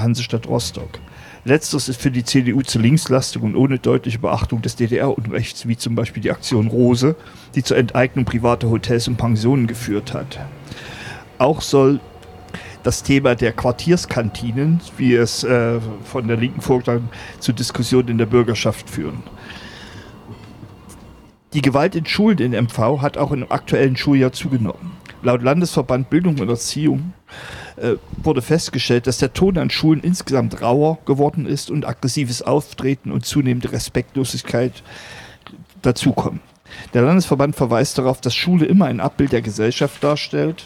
Hansestadt Rostock. Letzteres ist für die CDU zu linkslastig und ohne deutliche Beachtung des DDR-Unrechts, wie zum Beispiel die Aktion Rose, die zur Enteignung privater Hotels und Pensionen geführt hat. Auch soll das Thema der Quartierskantinen, wie es von der Linken vorgeschlagen, zu Diskussionen in der Bürgerschaft führen. Die Gewalt in Schulen in MV hat auch im aktuellen Schuljahr zugenommen. Laut Landesverband Bildung und Erziehung wurde festgestellt, dass der Ton an Schulen insgesamt rauer geworden ist und aggressives Auftreten und zunehmende Respektlosigkeit dazukommen. Der Landesverband verweist darauf, dass Schule immer ein Abbild der Gesellschaft darstellt.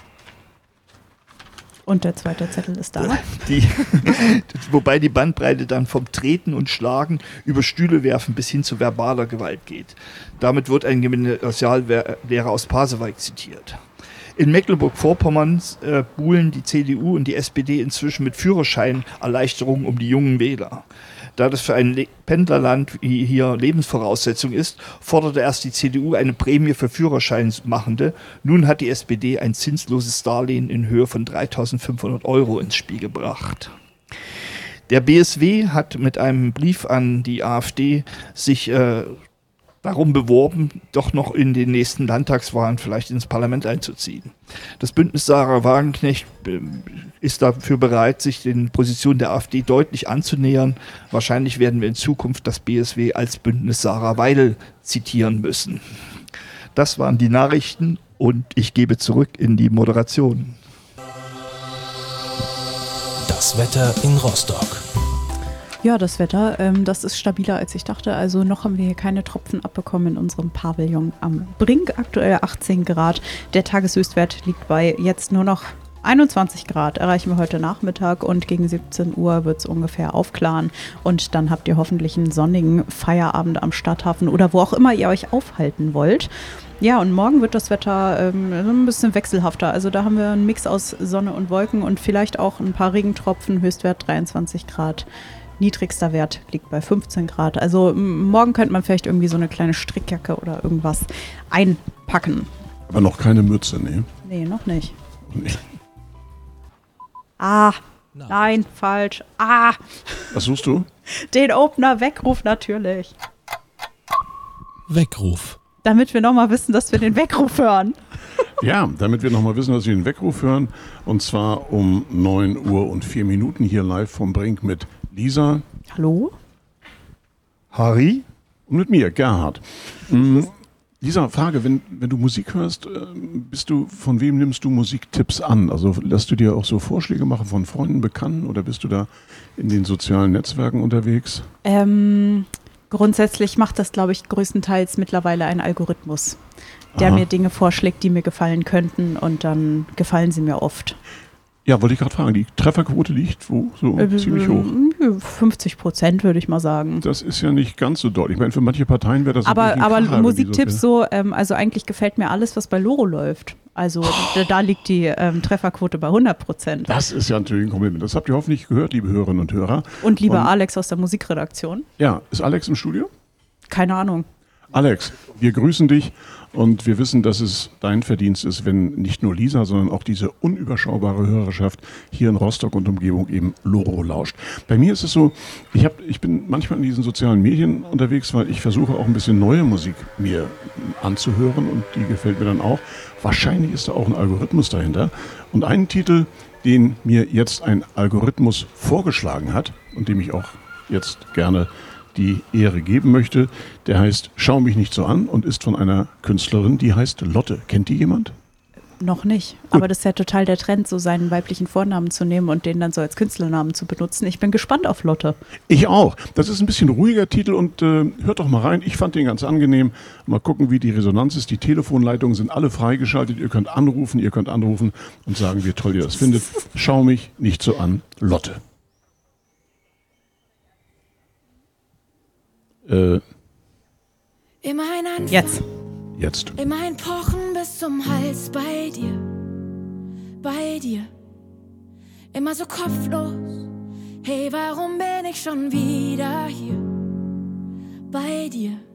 Und der zweite Zettel ist da. Wobei die Bandbreite dann vom Treten und Schlagen über Stühle werfen bis hin zu verbaler Gewalt geht. Damit wird ein Gymnasiallehrer aus Pasewalk zitiert. In Mecklenburg-Vorpommern buhlen die CDU und die SPD inzwischen mit Führerscheinerleichterungen um die jungen Wähler. Da das für ein Pendlerland wie hier Lebensvoraussetzung ist, forderte erst die CDU eine Prämie für Führerscheinmachende. Nun hat die SPD ein zinsloses Darlehen in Höhe von 3.500 € ins Spiel gebracht. Der BSW hat mit einem Brief an die AfD sich darum beworben, doch noch in den nächsten Landtagswahlen vielleicht ins Parlament einzuziehen. Das Bündnis Sarah Wagenknecht ist dafür bereit, sich den Positionen der AfD deutlich anzunähern. Wahrscheinlich werden wir in Zukunft das BSW als Bündnis Sarah Weidel zitieren müssen. Das waren die Nachrichten und ich gebe zurück in die Moderation. Das Wetter in Rostock. Ja, das Wetter, das ist stabiler als ich dachte. Also noch haben wir hier keine Tropfen abbekommen in unserem Pavillon am Brink. Aktuell 18 Grad. Der Tageshöchstwert liegt bei jetzt nur noch 21 Grad. Erreichen wir heute Nachmittag und gegen 17 Uhr wird es ungefähr aufklaren. Und dann habt ihr hoffentlich einen sonnigen Feierabend am Stadthafen oder wo auch immer ihr euch aufhalten wollt. Ja, und morgen wird das Wetter ein bisschen wechselhafter. Also da haben wir einen Mix aus Sonne und Wolken und vielleicht auch ein paar Regentropfen. Höchstwert 23 Grad. Niedrigster Wert liegt bei 15 Grad. Also morgen könnte man vielleicht irgendwie so eine kleine Strickjacke oder irgendwas einpacken. Aber noch keine Mütze, ne? Nee, noch nicht. Nee. Nein, falsch. Was suchst du? Den Opener Weckruf natürlich. Weckruf. Damit wir nochmal wissen, dass wir den Weckruf hören. Ja, damit wir nochmal wissen, dass wir den Weckruf hören. Und zwar um 9:04 hier live vom Brink mit Lisa. Hallo? Harry? Und mit mir, Gerhard. Lisa, Frage, wenn du Musik hörst, von wem nimmst du Musiktipps an? Also lässt du dir auch so Vorschläge machen von Freunden, Bekannten oder bist du da in den sozialen Netzwerken unterwegs? Grundsätzlich macht das, glaube ich, größtenteils mittlerweile ein Algorithmus, der mir Dinge vorschlägt, die mir gefallen könnten und dann gefallen sie mir oft. Ja, wollte ich gerade fragen, die Trefferquote liegt wo? So ziemlich hoch? 50% würde ich mal sagen. Das ist ja nicht ganz so deutlich. Ich meine, für manche Parteien wäre das aber Kracher, Musiktipps also eigentlich gefällt mir alles, was bei Loro läuft. Also da liegt die Trefferquote bei 100%. Das ist ja natürlich ein Kompliment. Das habt ihr hoffentlich gehört, liebe Hörerinnen und Hörer. Und lieber Alex aus der Musikredaktion. Ja, ist Alex im Studio? Keine Ahnung. Alex, wir grüßen dich und wir wissen, dass es dein Verdienst ist, wenn nicht nur Lisa, sondern auch diese unüberschaubare Hörerschaft hier in Rostock und Umgebung eben Loro lauscht. Bei mir ist es so, ich bin manchmal in diesen sozialen Medien unterwegs, weil ich versuche auch ein bisschen neue Musik mir anzuhören und die gefällt mir dann auch. Wahrscheinlich ist da auch ein Algorithmus dahinter. Und einen Titel, den mir jetzt ein Algorithmus vorgeschlagen hat und dem ich auch jetzt gerne die Ehre geben möchte, der heißt Schau mich nicht so an und ist von einer Künstlerin, die heißt Lotte. Kennt die jemand? Noch nicht. Gut. Aber das ist ja total der Trend, so seinen weiblichen Vornamen zu nehmen und den dann so als Künstlernamen zu benutzen. Ich bin gespannt auf Lotte. Ich auch. Das ist ein bisschen ruhiger Titel und hört doch mal rein. Ich fand den ganz angenehm. Mal gucken, wie die Resonanz ist. Die Telefonleitungen sind alle freigeschaltet. Ihr könnt anrufen und sagen, wie toll ihr das findet. Schau mich nicht so an, Lotte. Immer ein Anfang, Jetzt. immer ein Pochen bis zum Hals bei dir, immer so kopflos, hey, warum bin ich schon wieder hier, bei dir?